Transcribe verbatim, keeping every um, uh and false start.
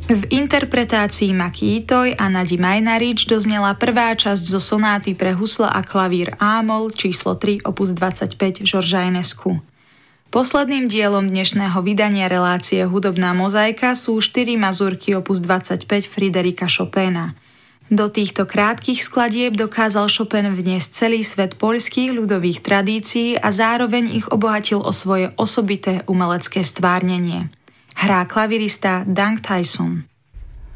V interpretácii Maki Itoi a Nadi Majnarič doznela prvá časť zo sonáty pre husle a klavír A-moll číslo tri opus dvadsaťpäť Georgea Enescu. Posledným dielom dnešného vydania relácie Hudobná mozaika sú štyri mazurky opus dvadsaťpäť Friderika Chopina. Do týchto krátkych skladieb dokázal Chopin vniesť celý svet poľských ľudových tradícií a zároveň ich obohatil o svoje osobité umelecké stvárnenie. Hrá klavirista Dang Tae-sun.